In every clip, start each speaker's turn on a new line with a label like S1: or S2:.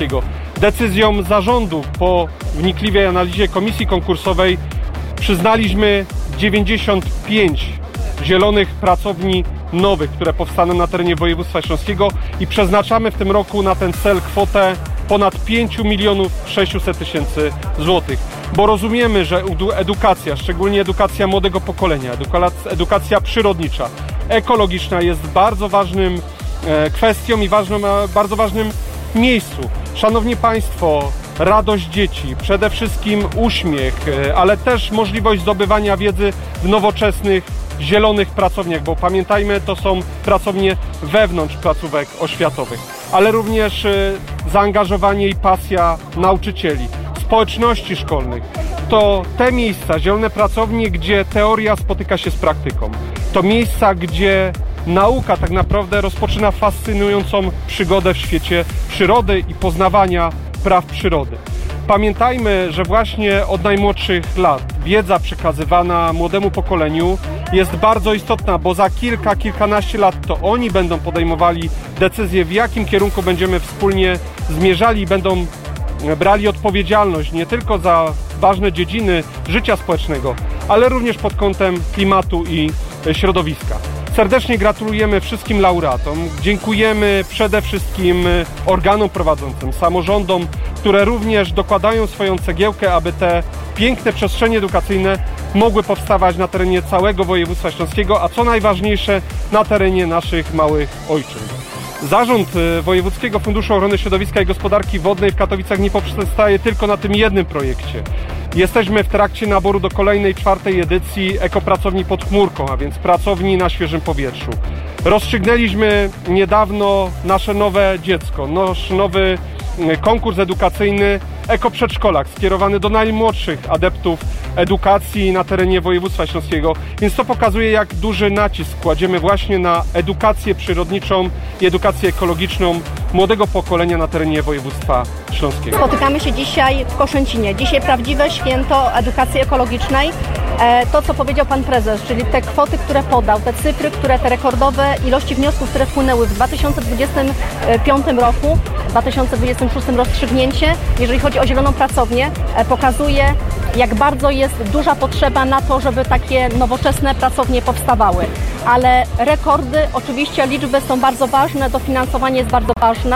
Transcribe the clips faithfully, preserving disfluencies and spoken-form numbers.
S1: Decyzją zarządu po wnikliwej analizie komisji konkursowej przyznaliśmy dziewięćdziesiąt pięć zielonych pracowni nowych, które powstaną na terenie województwa śląskiego i przeznaczamy w tym roku na ten cel kwotę ponad pięć milionów sześćset tysięcy złotych, bo rozumiemy, że edukacja, szczególnie edukacja młodego pokolenia, edukacja przyrodnicza, ekologiczna jest bardzo ważnym kwestią i ważną, bardzo ważnym miejscu. Szanowni Państwo, radość dzieci, przede wszystkim uśmiech, ale też możliwość zdobywania wiedzy w nowoczesnych, zielonych pracowniach, bo pamiętajmy, to są pracownie wewnątrz placówek oświatowych, ale również zaangażowanie i pasja nauczycieli, społeczności szkolnych. To te miejsca, zielone pracownie, gdzie teoria spotyka się z praktyką. To miejsca, gdzie nauka tak naprawdę rozpoczyna fascynującą przygodę w świecie przyrody i poznawania praw przyrody. Pamiętajmy, że właśnie od najmłodszych lat wiedza przekazywana młodemu pokoleniu jest bardzo istotna, bo za kilka, kilkanaście lat to oni będą podejmowali decyzje, w jakim kierunku będziemy wspólnie zmierzali i będą brali odpowiedzialność nie tylko za ważne dziedziny życia społecznego, ale również pod kątem klimatu i środowiska. Serdecznie gratulujemy wszystkim laureatom. Dziękujemy przede wszystkim organom prowadzącym, samorządom, które również dokładają swoją cegiełkę, aby te piękne przestrzenie edukacyjne mogły powstawać na terenie całego województwa śląskiego, a co najważniejsze na terenie naszych małych ojczyzn. Zarząd Wojewódzkiego Funduszu Ochrony Środowiska i Gospodarki Wodnej w Katowicach nie poprzestaje tylko na tym jednym projekcie. Jesteśmy w trakcie naboru do kolejnej, czwartej edycji ekopracowni pod chmurką, a więc pracowni na świeżym powietrzu. Rozstrzygnęliśmy niedawno nasze nowe dziecko, nasz nowy konkurs edukacyjny Ekoprzedszkolak, skierowany do najmłodszych adeptów edukacji na terenie województwa śląskiego. Więc to pokazuje, jak duży nacisk kładziemy właśnie na edukację przyrodniczą i edukację ekologiczną młodego pokolenia na terenie województwa śląskiego.
S2: Spotykamy się dzisiaj w Koszęcinie. Dzisiaj prawdziwe święto edukacji ekologicznej. To, co powiedział Pan Prezes, czyli te kwoty, które podał, te cyfry, które, te rekordowe ilości wniosków, które wpłynęły w dwa tysiące dwudziestym piątym roku, w dwa tysiące dwudziestym szóstym rozstrzygnięcie, jeżeli chodzi o zieloną pracownię, pokazuje, jak bardzo jest duża potrzeba na to, żeby takie nowoczesne pracownie powstawały. Ale rekordy, oczywiście liczby są bardzo ważne, dofinansowanie jest bardzo ważne,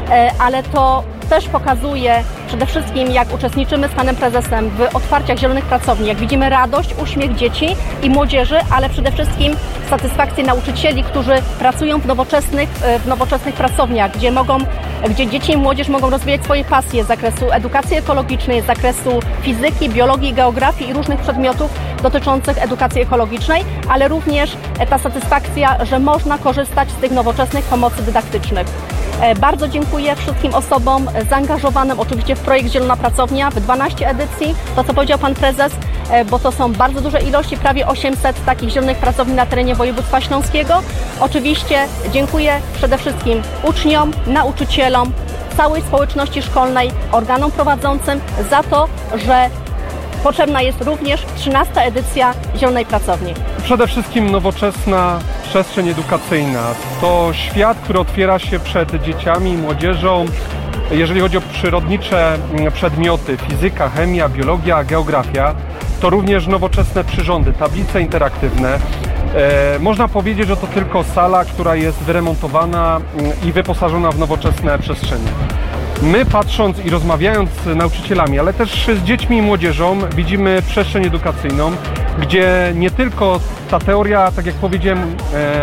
S2: ale to też pokazuje przede wszystkim, jak uczestniczymy z Panem Prezesem w otwarciach zielonych pracowni, jak widzimy radość, uśmiech dzieci i młodzieży, ale przede wszystkim satysfakcję nauczycieli, którzy pracują w nowoczesnych, w nowoczesnych pracowniach, gdzie mogą, gdzie dzieci i młodzież mogą rozwijać swoje pasje z zakresu edukacji ekologicznej, z zakresu fizyki, biologii, geografii i różnych przedmiotów dotyczących edukacji ekologicznej, ale również ta satysfakcja, że można korzystać z tych nowoczesnych pomocy dydaktycznych. Bardzo dziękuję wszystkim osobom zaangażowanym oczywiście w projekt Zielona Pracownia w dwanaście edycji, to co powiedział Pan Prezes, bo to są bardzo duże ilości, prawie osiemset takich zielonych pracowni na terenie województwa śląskiego. Oczywiście dziękuję przede wszystkim uczniom, nauczycielom, całej społeczności szkolnej, organom prowadzącym za to, że potrzebna jest również trzynasta edycja Zielonej Pracowni.
S1: Przede wszystkim nowoczesna przestrzeń edukacyjna. To świat, który otwiera się przed dzieciami i młodzieżą, jeżeli chodzi o przyrodnicze przedmioty, fizyka, chemia, biologia, geografia, to również nowoczesne przyrządy, tablice interaktywne. E, można powiedzieć, że to tylko sala, która jest wyremontowana i wyposażona w nowoczesne przestrzenie. My, patrząc i rozmawiając z nauczycielami, ale też z dziećmi i młodzieżą, widzimy przestrzeń edukacyjną, gdzie nie tylko ta teoria, tak jak powiedziałem,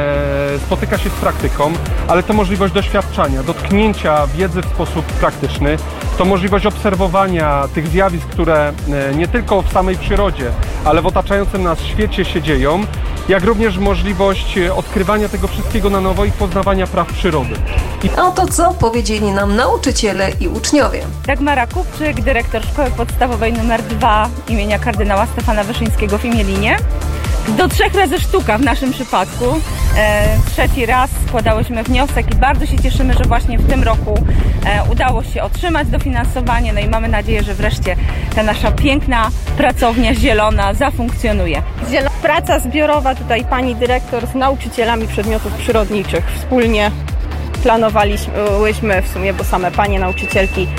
S1: e, spotyka się z praktyką, ale to możliwość doświadczania, dotknięcia wiedzy w sposób praktyczny, to możliwość obserwowania tych zjawisk, które e, nie tylko w samej przyrodzie, ale w otaczającym nas świecie się dzieją, jak również możliwość odkrywania tego wszystkiego na nowo i poznawania praw przyrody.
S3: I... A to co powiedzieli nam nauczyciele i uczniowie?
S4: Dagmara Kupczyk, dyrektor Szkoły Podstawowej numer dwa imienia kardynała Stefana Wyszyńskiego w Imielinie. Do trzech razy sztuka w naszym przypadku. E, trzeci raz składałyśmy wniosek i bardzo się cieszymy, że właśnie w tym roku e, udało się otrzymać dofinansowanie. No i mamy nadzieję, że wreszcie ta nasza piękna pracownia zielona zafunkcjonuje.
S5: Praca zbiorowa tutaj pani dyrektor z nauczycielami przedmiotów przyrodniczych wspólnie planowaliśmy w sumie, bo same panie nauczycielki